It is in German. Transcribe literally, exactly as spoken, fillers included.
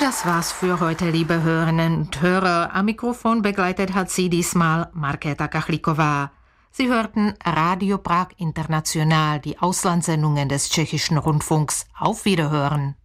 das war's für heute, liebe Hörerinnen und Hörer. Am Mikrofon begleitet hat Sie diesmal Markéta Kachlíková. Sie hörten Radio Prag International, die Auslandssendungen des tschechischen Rundfunks. Auf Wiederhören.